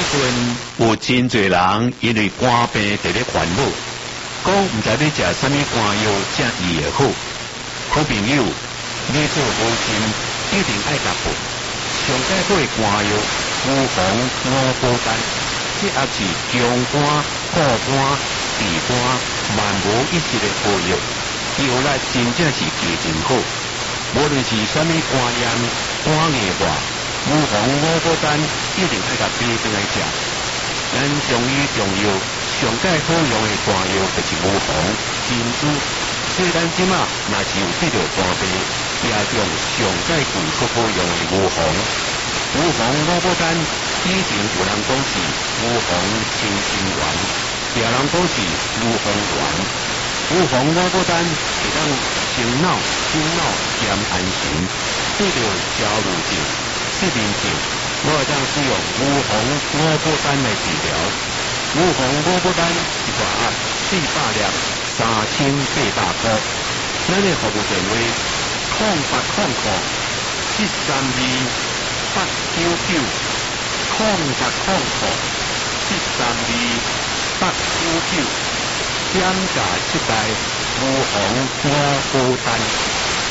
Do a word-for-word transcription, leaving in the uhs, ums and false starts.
阵有真侪人因为肝病伫咧烦恼，讲毋知要食啥物肝药才医会好。好朋友，你做无心一定爱甲补。上解好的肝药乌黄五宝丹，这也是强肝、固肝、治肝万无一失的好药，药力真正是极真好。无论是啥物肝炎、肝硬化，乌黄五宝丹一定爱甲买回来食。咱中医中药上解好用的肝药就是乌黄、珍珠，所以咱即马若是有得到肝病，也用上解具足好用的乌黄。乌黄五宝丹以前有人讲是乌黄清心丸，也有人讲是乌黄丸。乌黄五宝丹会当清脑、心脑、兼安神，对着焦虑症、失眠症，我会当使用乌黄五宝丹来治疗。乌黄五宝丹一大盒四百粒，三千八百块。咱的服务电话：空八空空七三二八九九，空八空空七三二八九九。点价七代乌黄五宝丹。